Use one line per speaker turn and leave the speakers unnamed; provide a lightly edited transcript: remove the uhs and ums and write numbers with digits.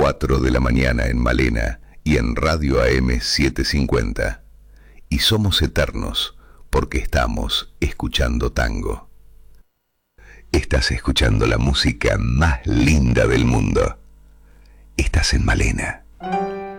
4 de la mañana en Malena y en Radio AM 750. Y somos eternos porque estamos escuchando tango. Estás escuchando la música más linda del mundo. Estás en Malena.